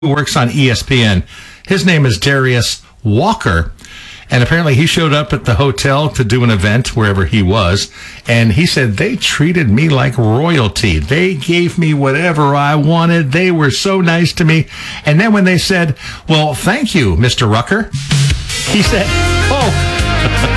who works on ESPN. His name is Darius Walker. And apparently he showed up at the hotel to do an event wherever he was. And he said, they treated me like royalty. They gave me whatever I wanted. They were so nice to me. And then when they said, well, thank you, Mr. Rucker, he said, oh,